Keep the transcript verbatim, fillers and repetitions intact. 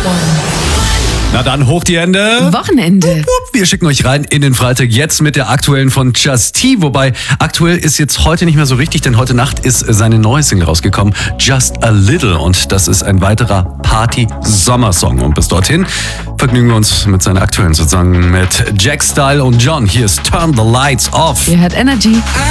Na dann, hoch die Hände. Wochenende. Wir schicken euch rein in den Freitag jetzt mit der aktuellen von Just T. Wobei, aktuell ist jetzt heute nicht mehr so richtig, denn heute Nacht ist seine neue Single rausgekommen, Just a Little. Und das ist ein weiterer Party-Sommersong. Und bis dorthin vergnügen wir uns mit seiner aktuellen sozusagen mit Jack Style und John. Hier ist Turn the Lights Off. Ihr hört Energy.